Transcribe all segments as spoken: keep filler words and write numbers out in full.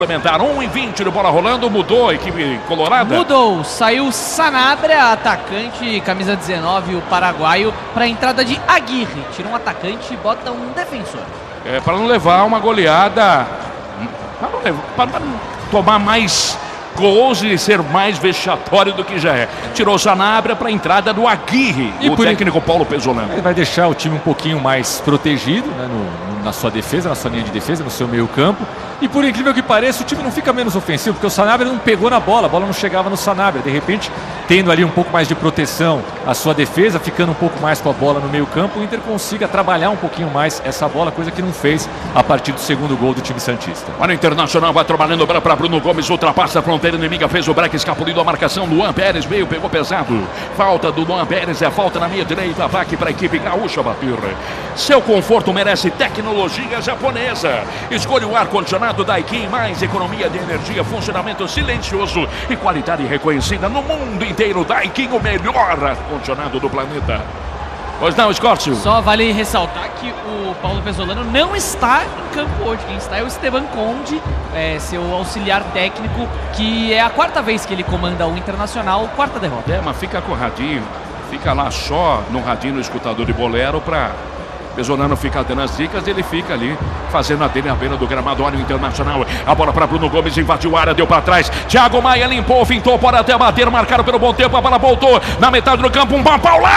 Complementar um e vinte de bola rolando, mudou a equipe colorada? Mudou, saiu Sanabria, atacante, camisa dezenove, o paraguaio, para a entrada de Aguirre. Tira um atacante e bota um defensor. É, para não levar uma goleada, para não, levar, para não tomar mais gols e ser mais vexatório do que já é. Tirou Sanabria para a entrada do Aguirre, e o técnico ele... Paulo Pezzolano. Ele vai deixar o time um pouquinho mais protegido, né, no, na sua defesa, na sua linha de defesa, no seu meio campo. E por incrível que pareça, o time não fica menos ofensivo, porque o Sanabria não pegou na bola, a bola não chegava no Sanabria. De repente, tendo ali um pouco mais de proteção a sua defesa, ficando um pouco mais com a bola no meio campo, o Inter consiga trabalhar um pouquinho mais essa bola, coisa que não fez a partir do segundo gol do time santista. Olha, o Internacional vai trabalhando para Bruno Gomes, ultrapassa a fronteira inimiga, fez o break, escapulindo a marcação. Luan Pérez veio, pegou pesado. Falta do Luan Pérez, é falta na meia direita, ataque para a equipe gaúcha bater. Seu conforto merece tecnologia japonesa. Escolha o ar-condicionado Daikin, mais economia de energia, funcionamento silencioso e qualidade reconhecida no mundo inteiro. Daikin, o melhor ar-condicionado do planeta. Pois não, Escórcio? Só vale ressaltar que o Paulo Pezzolano não está em campo hoje. Quem está é o Esteban Conde, é, seu auxiliar técnico, que é a quarta vez que ele comanda o Internacional, quarta derrota. É, mas fica com o radinho, fica lá só no radinho, no escutador de bolero, para Pezzolano fica dando as dicas, ele fica ali fazendo a dele à beira do gramado. Olha o Internacional, a bola para Bruno Gomes, invadiu a área, deu para trás. Thiago Maia limpou, fintou, pode até bater, marcado pelo bom tempo, a bola voltou na metade do campo, uma paulada!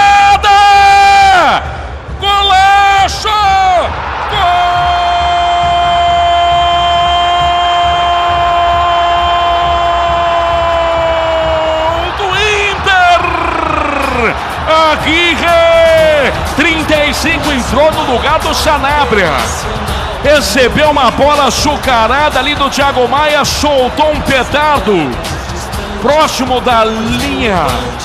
Golaço! Gol! Aguirre, trinta e cinco, entrou no lugar do Sanabria. Recebeu uma bola açucarada ali do Thiago Maia, soltou um petardo próximo da linha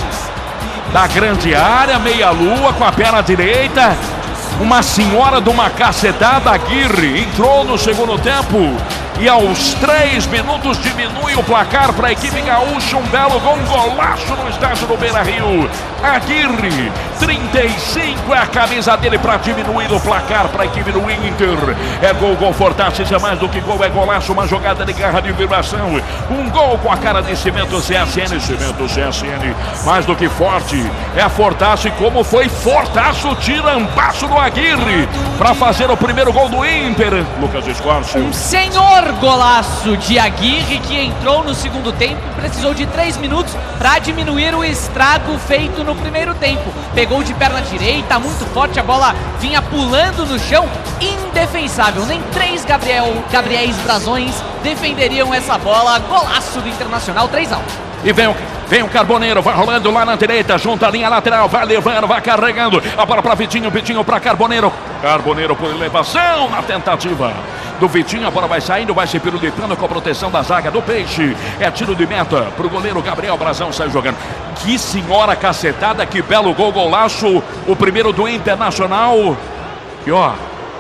da grande área, meia-lua com a perna direita. Uma senhora de uma cacetada. Aguirre entrou no segundo tempo e aos três minutos diminui o placar para a equipe gaúcha. Um belo gol, um golaço no estádio do Beira-Rio. Aguirre, trinta e cinco, é a camisa dele para diminuir o placar para a equipe do Inter. É gol, gol Fortaço, isso é mais do que gol, é golaço, uma jogada de garra de vibração. Um gol com a cara de Cimento C S N, Cimento C S N, mais do que forte, é a Fortaço. E como foi Fortaço, tirampaço do Aguirre para fazer o primeiro gol do Inter. Lucas Escórcio. Um senhor golaço de Aguirre, que entrou no segundo tempo, precisou de três minutos para diminuir o estrago feito no primeiro tempo. Pegou de perna direita, muito forte, a bola vinha pulando no chão, indefensável. Nem três Gabriel, Gabriéis Brazões defenderiam essa bola. Golaço do Internacional, três a um. E vem o, vem o Carboneiro, vai rolando lá na direita, junto à linha lateral, vai levando, vai carregando. A bola para Vitinho, Vitinho para Carboneiro. Carboneiro por elevação na tentativa do Vitinho. A bola vai saindo, vai se pirulitando com a proteção da zaga do Peixe. É tiro de meta para o goleiro Gabriel Brazão, sai jogando. Que senhora cacetada, que belo gol, golaço. O primeiro do Internacional. E ó,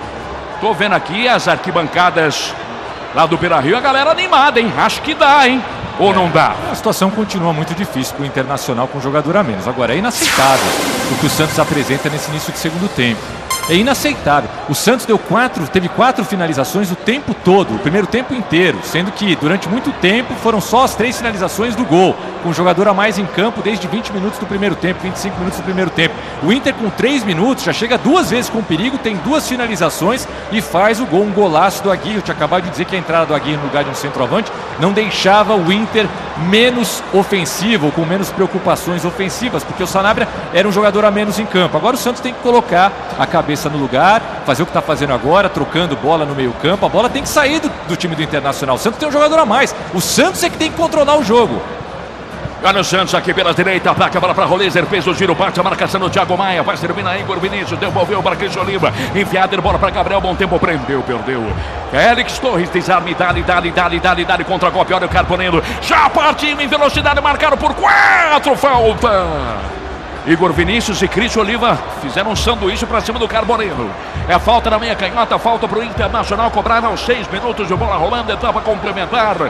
tô vendo aqui as arquibancadas lá do Beira-Rio, a galera animada, hein? Acho que dá, hein? Ou não dá? A situação continua muito difícil para o Internacional com um jogador a menos. Agora, é inaceitável o que o Santos apresenta nesse início de segundo tempo. É inaceitável. O Santos deu quatro, teve quatro finalizações o tempo todo, o primeiro tempo inteiro, sendo que durante muito tempo foram só as três finalizações do gol, com o jogador a mais em campo desde vinte minutos do primeiro tempo, vinte e cinco minutos do primeiro tempo. O Inter com três minutos já chega duas vezes com perigo, tem duas finalizações e faz o gol, um golaço do Aguirre. Eu tinha acabado de dizer que a entrada do Aguirre no lugar de um centroavante não deixava o Inter menos ofensivo, com menos preocupações ofensivas, porque o Sanabria era um jogador a menos em campo. Agora o Santos tem que colocar a cabeça no lugar, fazer o que está fazendo agora, trocando bola no meio campo. A bola tem que sair do, do time do Internacional. O Santos tem um jogador a mais. O Santos é que tem que controlar o jogo. Olha o Santos aqui pela direita, ataca a bola para Rolezer, fez o giro, bate a marcação do Thiago Maia, vai terminar Igor Vinícius, devolveu para Cristian Oliva, enfiada, bola para Gabriel, bom tempo, prendeu, perdeu. Félix Torres, desarme, dali, dali, dali, dali, dali, contra golpe, olha o Carboneiro, já partiu em velocidade, marcado por quatro, falta. Igor Vinícius e Cristian Oliva fizeram um sanduíche para cima do Carboneiro. É falta na meia canhota, falta para o Internacional, cobrar aos seis minutos de bola rolando, etapa complementar.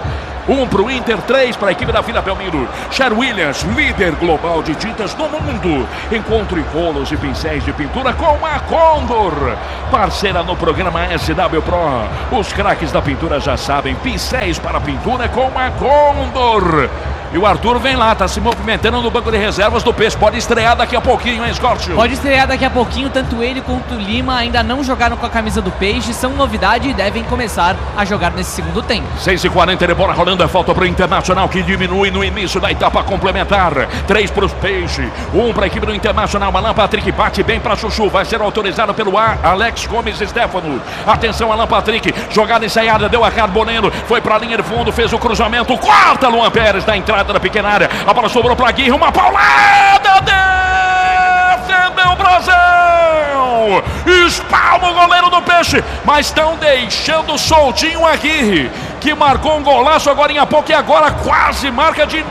Um para o Inter, três para a equipe da Vila Belmiro. Sher Williams, líder global de tintas no mundo. Encontre rolos e pincéis de pintura com a Condor. Parceira no programa S W Pro. Os craques da pintura já sabem, pincéis para pintura com a Condor. E o Arthur vem lá, tá se movimentando no banco de reservas do Peixe. Pode estrear daqui a pouquinho, hein, Scortio? Pode estrear daqui a pouquinho, tanto ele quanto o Lima ainda não jogaram com a camisa do Peixe, são novidade e devem começar a jogar nesse segundo tempo. seis e quarenta, ele bola rolando, é falta para o Internacional que diminui no início da etapa complementar. três para os Peixe, um para a equipe do Internacional. Alan Patrick bate bem para Chuchu, vai ser autorizado pelo A, Alex Gomes Stefano. Atenção, Alan Patrick, jogada ensaiada, deu a Carboneiro, foi para a linha de fundo, fez o cruzamento, corta Luan Pérez da entrada da pequena área, a bola sobrou para Aguirre, uma paulada, defendeu o Brasil, espalma o goleiro do Peixe, mas estão deixando soltinho o Aguirre, que marcou um golaço agora em pouco e agora quase marca de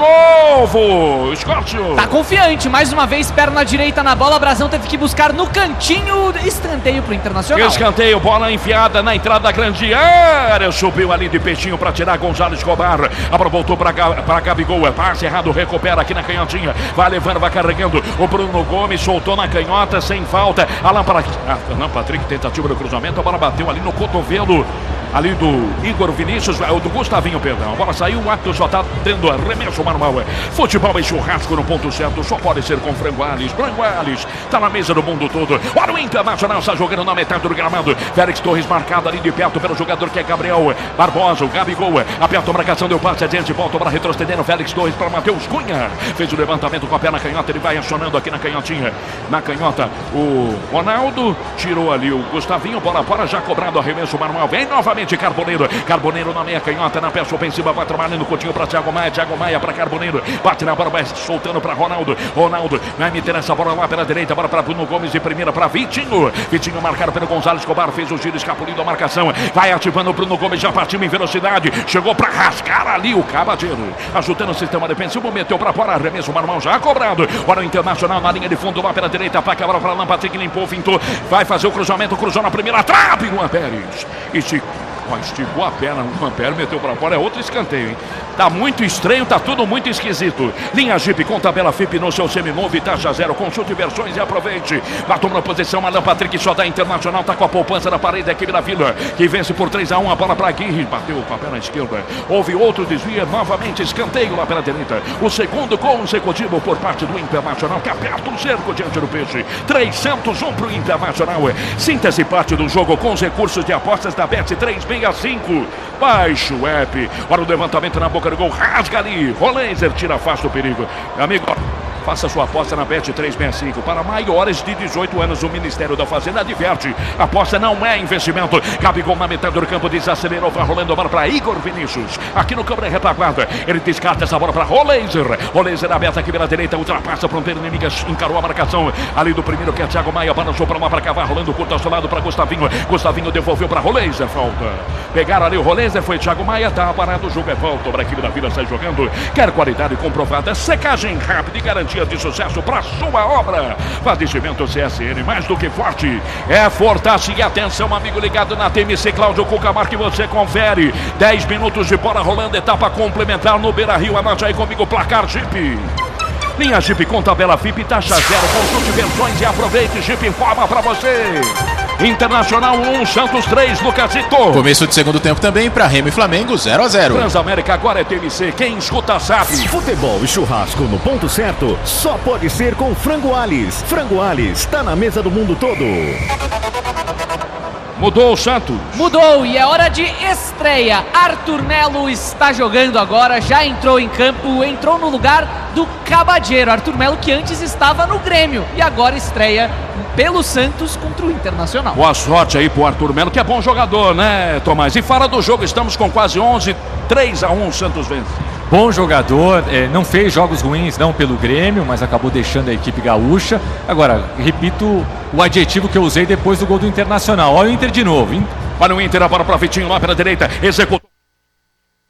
novo. Scortio. Tá confiante, mais uma vez, perna direita na bola, Brasão teve que buscar no cantinho, escanteio pro Internacional. Escanteio, bola enfiada na entrada da grande área, subiu ali de peixinho para tirar Gonzalo Escobar, a bola voltou para Gabigol, passe errado, recupera aqui na canhotinha, vai levando, vai carregando, o Bruno Gomes soltou na canhota, sem falta, Alan Patrick, Alan Patrick, tentativa do cruzamento, a bola bateu ali no cotovelo, ali do Igor Vinícius, do Gustavinho, perdão. A bola saiu, o Atos só tá tendo arremesso manual. Futebol e churrasco no ponto certo, só pode ser com Frango Alves. Frango Alves tá na mesa do mundo todo. Olha o Internacional, está jogando na metade do gramado. Félix Torres marcado ali de perto pelo jogador que é Gabriel Barbosa, o Gabigol. Aperta a marcação, deu passe adiante, volta para retrocedendo. Félix Torres para Matheus Cunha. Fez o levantamento com a perna canhota, ele vai acionando aqui na canhotinha. Na canhota, o Ronaldo tirou ali o Gustavinho, bola fora, já cobrado arremesso manual. Vem novamente Carboneiro. Carboneiro na meia canhota, na peça ofensiva, vai trabalhando o Coutinho para Thiago Maia, Thiago Maia para Carboneiro, bate na bola, vai soltando para Ronaldo, Ronaldo vai meter essa bola lá pela direita, bola para Bruno Gomes de primeira para Vitinho, Vitinho marcado pelo Gonzalo Escobar, fez o giro, escapulindo a marcação, vai ativando o Bruno Gomes, já partiu em velocidade, chegou para rasgar ali o Cabadeiro, ajudando o sistema defensivo, meteu para fora, arremesso manual já cobrado, olha o Internacional na linha de fundo lá pela direita, para a bola para Alan Patrick, limpou, fintou, vai fazer o cruzamento, cruzou na primeira trave, Luan Pérez, e se esticou a perna, o Luan Pérez meteu para fora, é outro escanteio, hein? Tá muito estranho, tá tudo muito esquisito. Linha Jeep com tabela F I P no seu seminovo e taxa zero. Consulte versões e aproveite. Batom na posição, Alan Patrick só da Internacional, tá com a poupança na parede da equipe da Vila, que vence por três a um, a bola para Aguirre, bateu com a perna esquerda. Houve outro desvio, novamente escanteio lá pela direita. O segundo consecutivo por parte do Internacional, que aperta o cerco diante do Peixe. trezentos e um pro Internacional. Sinta-se parte do jogo com os recursos de apostas da Bet três sessenta e cinco. Baixe o app. Para o levantamento na boca do gol, rasga ali. Rolenzer tira fácil do perigo. Amigo, faça sua aposta na Bet três sessenta e cinco. Para maiores de dezoito anos, o Ministério da Fazenda adverte. A aposta não é investimento. Gabigol na metade do campo, desacelerou, vai rolando a bola para Igor Vinícius. Aqui no campo de retaguarda, ele descarta essa bola para Rolenzer. Rolenzer aberta aqui pela direita, ultrapassa a fronteira inimiga, encarou a marcação ali do primeiro, que é Thiago Maia, balançou para lá para cá, vai rolando curto ao seu lado para Gustavinho. Gustavinho devolveu para Rolenzer, falta. Pegaram ali o Rolenzer, foi Thiago Maia, tá parado, o jogo é falta para a equipe da Vila, sai jogando. Quer qualidade comprovada, secagem rápida e garantia de sucesso para sua obra. Padecimento C S N, mais do que forte, é Fortace. E atenção, amigo ligado na T M C, Cláudio Cucamar, que você confere. dez minutos de bola rolando, etapa complementar no Beira-Rio. Anote aí comigo, placar Jeep. Linha Jeep com tabela F I P, taxa zero. Consulte versões e aproveite. Jeep informa para você. Internacional um, Santos três, Lucasito. Começo de segundo tempo também para Remo e Flamengo, zero a zero. Transamérica agora é T M C, quem escuta sabe. Futebol e churrasco no ponto certo só pode ser com Frango Alves. Frango Alves tá na mesa do mundo todo. Mudou o Santos. Mudou e é hora de estreia. Arthur Melo está jogando agora, já entrou em campo, entrou no lugar do Cabadeiro. Arthur Melo, que antes estava no Grêmio e agora estreia pelo Santos contra o Internacional. Boa sorte aí pro Arthur Melo, que é bom jogador, né, Tomás? E fora do jogo, estamos com quase onze, três a um, o Santos vence. Bom jogador, é, não fez jogos ruins não pelo Grêmio, mas acabou deixando a equipe gaúcha. Agora, repito o adjetivo que eu usei depois do gol do Internacional. Olha o Inter de novo, hein? Olha o Inter, a bola para Vitinho lá pela direita, executou.